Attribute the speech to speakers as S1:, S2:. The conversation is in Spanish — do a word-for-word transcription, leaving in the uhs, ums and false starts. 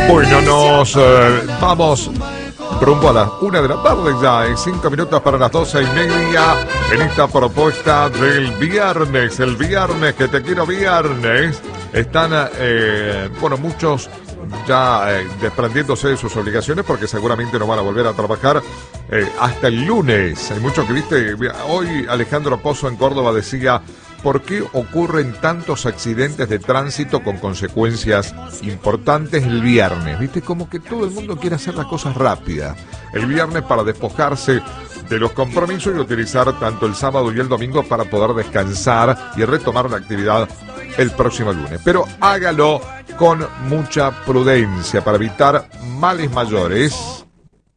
S1: Bueno, nos eh, vamos rumbo a las una de la tarde ya, en cinco minutos para las doce y media, en esta propuesta del viernes, el viernes que te quiero viernes. Están, eh, bueno, muchos ya eh, desprendiéndose de sus obligaciones porque seguramente no van a volver a trabajar eh, hasta el lunes. Hay muchos que, viste, hoy Alejandro Pozo en Córdoba decía: ¿por qué ocurren tantos accidentes de tránsito con consecuencias importantes el viernes? ¿Viste? Como que todo el mundo quiere hacer las cosas rápidas el viernes para despojarse de los compromisos y utilizar tanto el sábado y el domingo para poder descansar y retomar la actividad el próximo lunes. Pero hágalo con mucha prudencia para evitar males mayores.